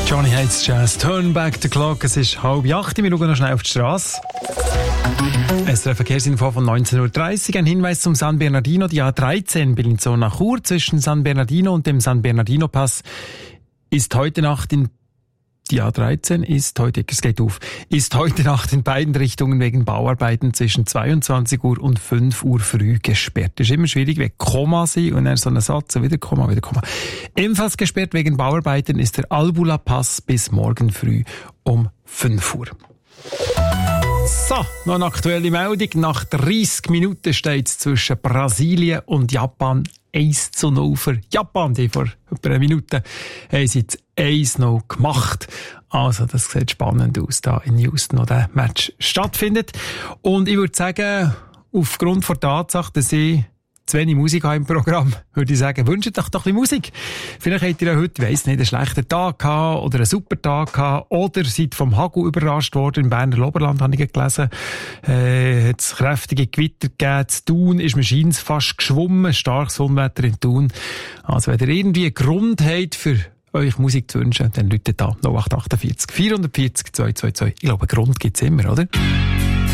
Johnny Hates Jazz, Turn Back the Clock. Es ist 7:30, wir schauen noch schnell auf die Straße. SRF Verkehrsinfo von 19.30 Uhr. Ein Hinweis zum San Bernardino. Die A13 Bellinzona nach Chur zwischen San Bernardino und dem San Bernardino Pass ist heute Nacht die A13 ist heute Nacht in beiden Richtungen wegen Bauarbeiten zwischen 22 Uhr und 5 Uhr früh gesperrt. Das ist immer schwierig, wenn Komma sind und dann so ein Satz, wieder Komma. Ebenfalls gesperrt wegen Bauarbeiten ist der Albula Pass bis morgen früh um 5 Uhr. So, noch eine aktuelle Meldung. Nach 30 Minuten steht es zwischen Brasilien und Japan 1:0 für Japan. Die vor etwa einer Minute haben sie jetzt 1:0 gemacht. Also, das sieht spannend aus, da in Houston, wo der Match stattfindet. Und ich würde sagen, aufgrund der Tatsache, dass ich zu wenig Musik habe im Programm, würde ich sagen, wünscht euch doch ein bisschen Musik. Vielleicht habt ihr ja heute, ich weiss nicht, einen schlechten Tag gehabt oder einen super Tag gehabt oder seid vom Hagel überrascht worden. Im Berner Oberland habe ich gelesen, hat es kräftige Gewitter gegeben. In Thun ist man fast geschwommen, starkes Unwetter in Thun. Also wenn ihr irgendwie einen Grund habt, für euch Musik zu wünschen, dann läutet da 0848 440 222. Ich glaube, einen Grund gibt's immer, oder?